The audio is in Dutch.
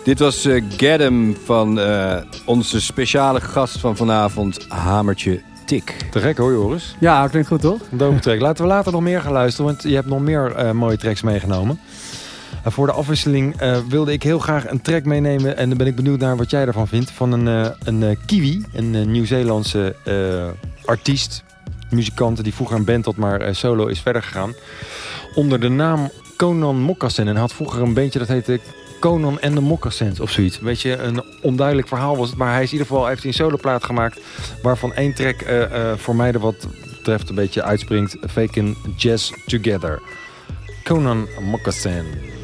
Dit was Get 'Em van onze speciale gast van vanavond, Hamertje Tik. Te gek hoor, Joris. Ja, klinkt goed toch? Een dope track. Laten we later nog meer gaan luisteren, want je hebt nog meer mooie tracks meegenomen. Voor de afwisseling wilde ik heel graag een track meenemen en dan ben ik benieuwd naar wat jij ervan vindt. Van een Kiwi, een Nieuw-Zeelandse artiest, muzikant die vroeger een band had, maar solo is verder gegaan. Onder de naam Conan Moccasin en had vroeger een bandje dat heette Conan en de Moccasins of zoiets. Een beetje een onduidelijk verhaal was het, maar hij is in ieder geval heeft een soloplaat gemaakt waarvan één track voor mij er wat betreft een beetje uitspringt. Fakin' Jazz Together. Conan Moccasin.